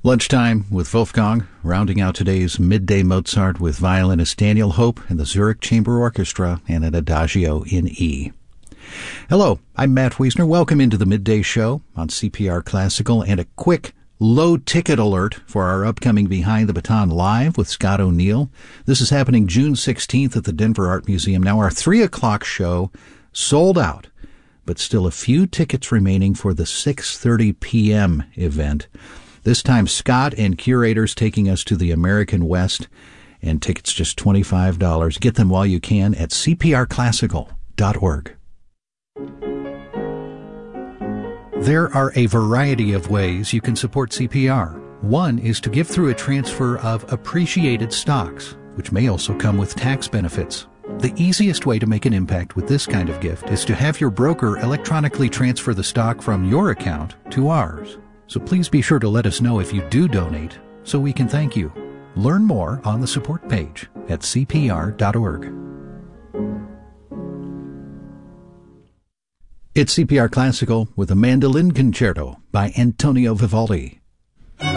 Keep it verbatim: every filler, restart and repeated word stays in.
Lunchtime with Wolfgang, rounding out today's Midday Mozart with violinist Daniel Hope and the Zurich Chamber Orchestra and an Adagio in E. Hello, I'm Matt Wiesner. Welcome into the Midday Show on C P R Classical, and a quick low-ticket alert for our upcoming Behind the Baton Live with Scott O'Neill. This is happening June sixteenth at the Denver Art Museum. Now, our three o'clock show sold out, but still a few tickets remaining for the six thirty p.m. event. This time, Scott and curators taking us to the American West, and tickets just twenty-five dollars. Get them while you can at c p r classical dot org. There are a variety of ways you can support C P R. One is to give through a transfer of appreciated stocks, which may also come with tax benefits. The easiest way to make an impact with this kind of gift is to have your broker electronically transfer the stock from your account to ours. So please be sure to let us know if you do donate so we can thank you. Learn more on the support page at c p r dot org. It's C P R Classical with a Mandolin Concerto by Antonio Vivaldi.